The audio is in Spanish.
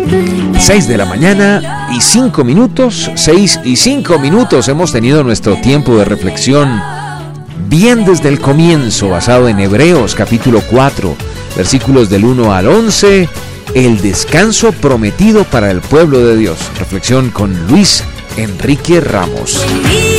6 de la mañana y 5 minutos, 6 y 5 minutos hemos tenido nuestro tiempo de reflexión bien desde el comienzo, basado en Hebreos capítulo 4, versículos del 1 al 11, el descanso prometido para el pueblo de Dios. Reflexión con Luis Enrique Ramos.